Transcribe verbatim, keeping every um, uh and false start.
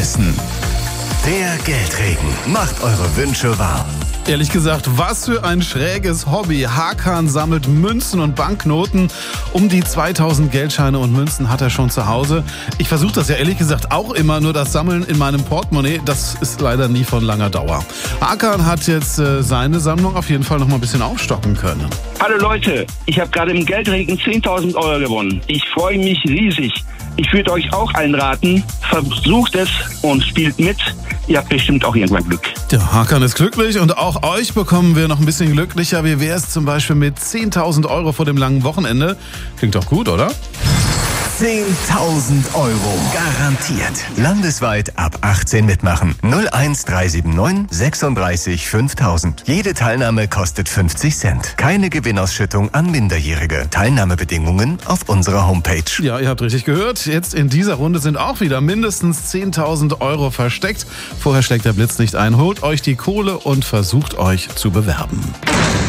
Hessen. Der Geldregen macht eure Wünsche wahr. Ehrlich gesagt, was für ein schräges Hobby. Hakan sammelt Münzen und Banknoten. Um die zweitausend Geldscheine und Münzen hat er schon zu Hause. Ich versuche das ja ehrlich gesagt auch immer, nur das Sammeln in meinem Portemonnaie, das ist leider nie von langer Dauer. Hakan hat jetzt äh, seine Sammlung auf jeden Fall noch mal ein bisschen aufstocken können. Hallo Leute, ich habe gerade im Geldregen zehntausend Euro gewonnen. Ich freue mich riesig. Ich würde euch auch einraten, versucht es und spielt mit. Ihr habt bestimmt auch irgendwann Glück. Der Hakan ist glücklich und auch euch bekommen wir noch ein bisschen glücklicher. Wie wäre es zum Beispiel mit zehntausend Euro vor dem langen Wochenende? Klingt doch gut, oder? zehntausend Euro. Garantiert. Landesweit ab achtzehn mitmachen. null eins drei sieben neun sechsunddreißig fünftausend. Jede Teilnahme kostet fünfzig Cent. Keine Gewinnausschüttung an Minderjährige. Teilnahmebedingungen auf unserer Homepage. Ja, ihr habt richtig gehört. Jetzt in dieser Runde sind auch wieder mindestens zehntausend Euro versteckt. Vorher schlägt der Blitz nicht ein. Holt euch die Kohle und versucht euch zu bewerben.